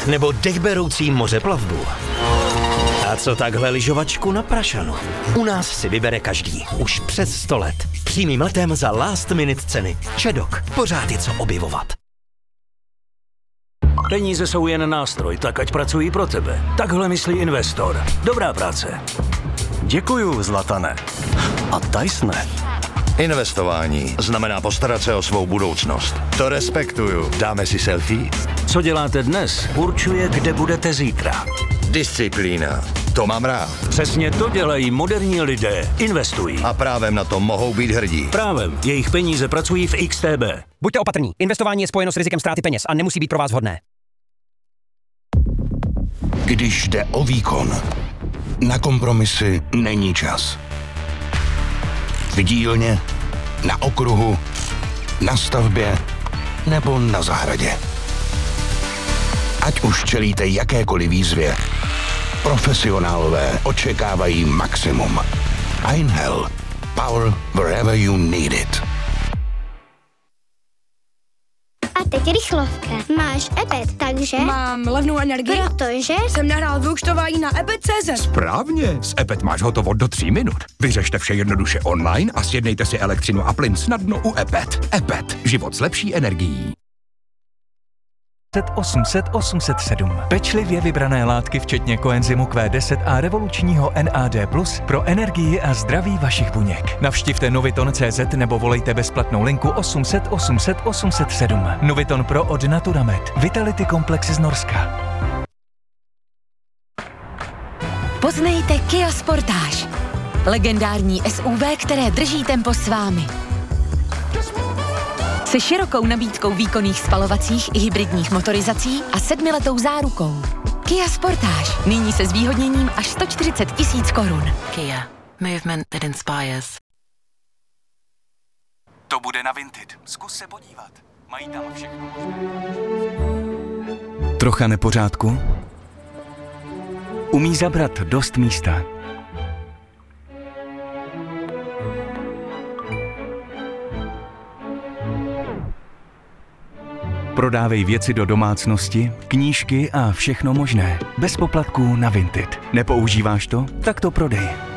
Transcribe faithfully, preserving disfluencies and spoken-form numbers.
Nebo dechberoucí mořeplavbu? A co takhle lyžovačku na Prašanu? U nás si vybere každý. Už přes sto let. Přímým letem za last minute ceny. Čedok. Pořád je co objevovat. Peníze jsou jen nástroj, tak ať pracují pro tebe. Takhle myslí investor. Dobrá práce. Děkuju, Zlatane. A Tysone. Investování znamená postarat se o svou budoucnost. To respektuju. Dáme si selfie? Co děláte dnes, určuje, kde budete zítra. Disciplína. To mám rád. Přesně to dělají moderní lidé. Investují. A právem na to mohou být hrdí. Právem. Jejich peníze pracují v X T B. Buďte opatrní. Investování je spojeno s rizikem ztráty peněz a nemusí být pro vás vhodné. Když jde o výkon, na kompromisy není čas. V dílně, na okruhu, na stavbě nebo na zahradě. Ať už čelíte jakékoliv výzvě, profesionálové očekávají maximum. Einhell. Power wherever you need it. A teď rychlovka. Máš Epet, takže... Mám levnou energii, protože jsem nahrál vyúčtování na epet tečka cé zet. Správně, s Epet máš hotovo do tří minut. Vyřešte vše jednoduše online a sjednejte si elektřinu a plyn snadno u Epet. Epet, život s lepší energií. osm set osm set sedm. Pečlivě vybrané látky včetně koenzymu Q deset a revolučního N A D plus pro energii a zdraví vašich buněk. Navštivte noviton tečka cé zet nebo volejte bezplatnou linku osm set osm set osm set sedm. Noviton Pro od Naturamed. Vitality Komplex z Norska. Poznejte Kia Sportage. Legendární S U V, které drží tempo s vámi. Se širokou nabídkou výkonných spalovacích i hybridních motorizací a sedmiletou zárukou. Kia Sportage. Nyní se zvýhodněním až sto čtyřicet tisíc korun. Kia. Movement that inspires. To bude na Vinted. Zkus se podívat. Mají tam všechno možné. Trocha nepořádku? Umí zabrat dost místa. Prodávej věci do domácnosti, knížky a všechno možné. Bez poplatků na Vinted. Nepoužíváš to? Tak to prodej.